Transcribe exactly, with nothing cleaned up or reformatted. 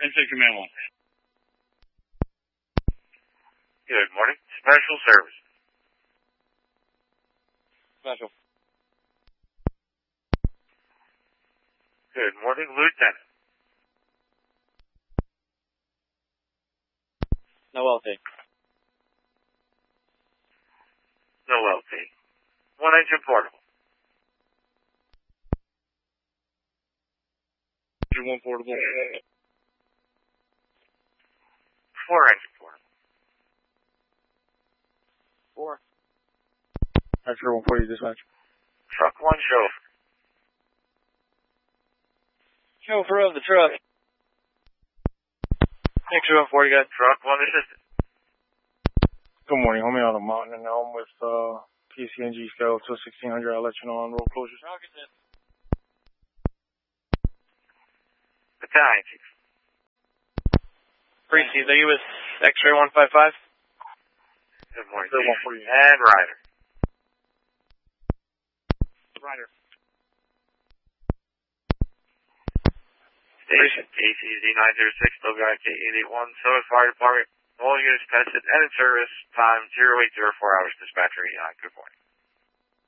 Insect Command one. Good morning. Special service. Special. Good morning, Lieutenant. No L T. No L T. One engine portable. Engine one portable. Four engine portable. Four. X-ray one forty dispatch. Truck one chauffeur. Chauffeur of the truck. X-ray one forty, guys. Truck one assistant. Good morning, homie. Out of Mountain and Elm with uh, P C N G scale till sixteen hundred. I'll let you know on road closures. Battalion chief. Precinct, are you with X-ray one five five? Good morning, X-ray chief. one forty. And Ryder. Ryder. Station K C Z nine zero six, still got K eight eight one, Southern Fire Department. All units tested and in service. Time zero eight zero four hours. Dispatcher eight nine. Good morning.